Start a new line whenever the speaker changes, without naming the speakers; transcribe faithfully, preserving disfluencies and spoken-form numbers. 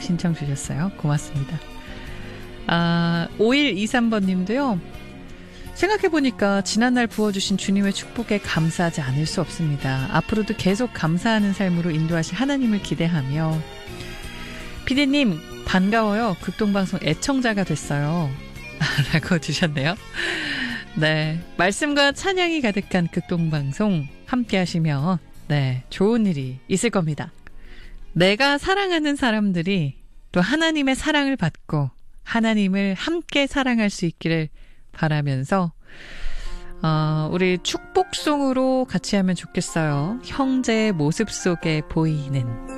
신청 주셨어요. 고맙습니다. 아, 오일이삼 번님도요. 생각해보니까 지난날 부어주신 주님의 축복에 감사하지 않을 수 없습니다. 앞으로도 계속 감사하는 삶으로 인도하실 하나님을 기대하며 피디님 반가워요. 극동방송 애청자가 됐어요. 라고 주셨네요. 네, 말씀과 찬양이 가득한 극동방송 함께 하시면 네, 좋은 일이 있을 겁니다. 내가 사랑하는 사람들이 또 하나님의 사랑을 받고 하나님을 함께 사랑할 수 있기를 바라면서 어, 우리 축복송으로 같이 하면 좋겠어요. 형제의 모습 속에 보이는